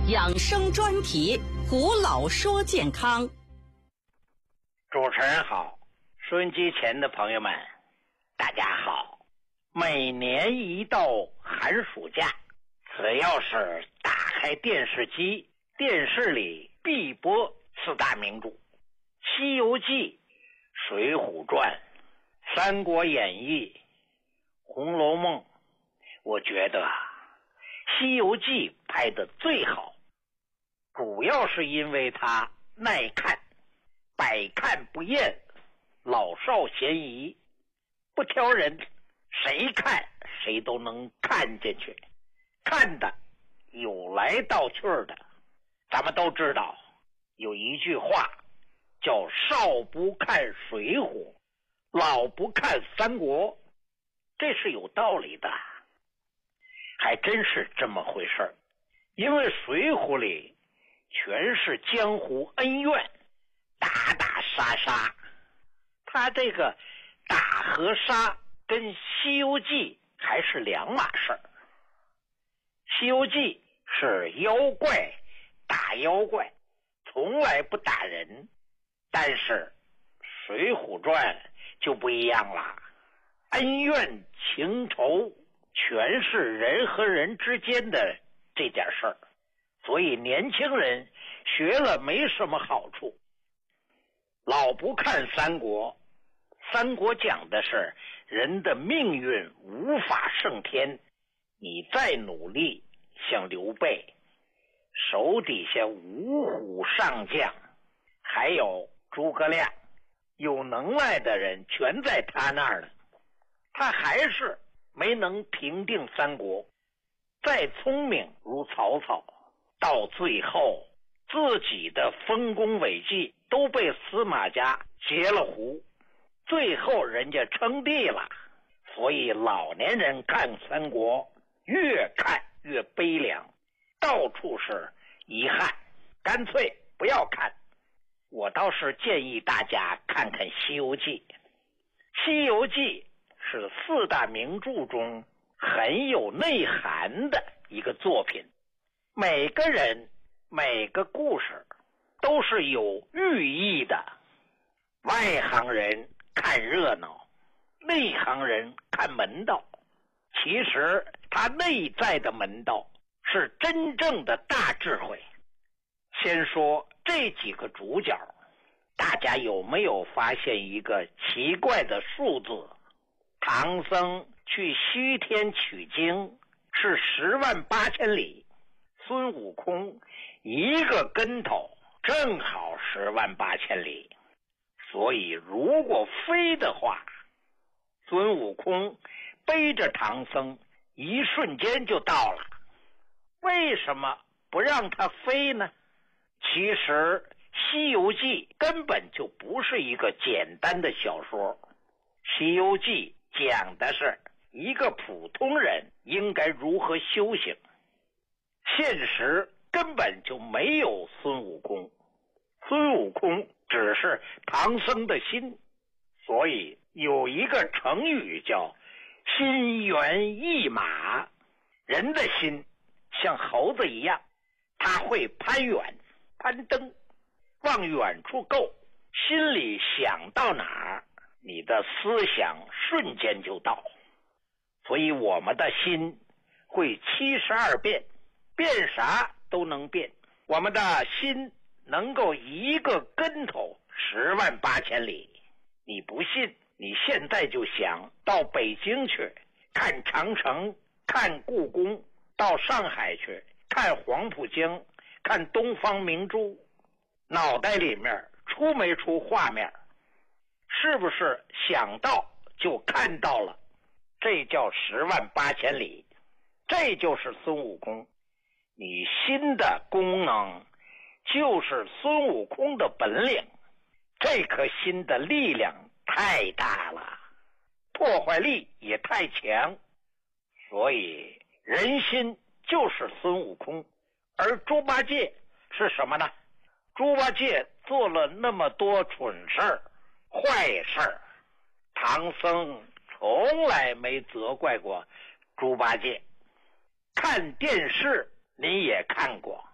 养生专题，胡老说健康。 主持人好，收音机前的朋友们大家好。每年一到寒暑假，只要是打开电视机，电视里必播四大名著：西游记、水浒传、三国演义、红楼梦。我觉得西游记拍得最好，主要是因为它耐看，百看不厌，老少咸宜，不挑人，谁看谁都能看进去，看的有来道去的。咱们都知道有一句话叫少不看水浒，老不看三国，这是有道理的，还真是这么回事儿。因为水浒里全是江湖恩怨，打打杀杀，他这个打和杀跟西游记还是两码事儿。西游记是妖怪打妖怪，从来不打人，但是水浒传就不一样了，恩怨情仇全是人和人之间的这点事儿，所以年轻人学了没什么好处。老不看三国，三国讲的是人的命运无法胜天，你再努力，像刘备手底下五虎上将，还有诸葛亮，有能耐的人全在他那儿了，他还是没能平定三国。再聪明如曹操，到最后自己的丰功伟绩都被司马家截了胡，最后人家称帝了。所以老年人看三国越看越悲凉，到处是遗憾，干脆不要看。我倒是建议大家看看西游记。西游记是四大名著中很有内涵的一个作品，每个人每个故事都是有寓意的。外行人看热闹，内行人看门道，其实他内在的门道是真正的大智慧。先说这几个主角，大家有没有发现一个奇怪的数字？唐僧去西天取经是108000里，孙悟空一个跟头正好108000里，所以如果飞的话，孙悟空背着唐僧一瞬间就到了。为什么不让他飞呢？其实西游记根本就不是一个简单的小说，西游记讲的是一个普通人应该如何修行。现实根本就没有孙悟空，孙悟空只是唐僧的心，所以有一个成语叫心猿意马。人的心像猴子一样，他会攀远攀登，往远处够，心里想到哪儿，你的思想瞬间就到。所以我们的心会72变，变啥都能变。我们的心能够一个跟头108000里。你不信，你现在就想到北京去看长城，看故宫，到上海去看黄浦江，看东方明珠，脑袋里面出没出画面？是不是想到就看到了？这叫108000里。这就是孙悟空。你心的功能就是孙悟空的本领，这颗心的力量太大了，破坏力也太强，所以人心就是孙悟空。而猪八戒是什么呢？猪八戒做了那么多蠢事儿、坏事儿，唐僧从来没责怪过猪八戒。看电视你也看过，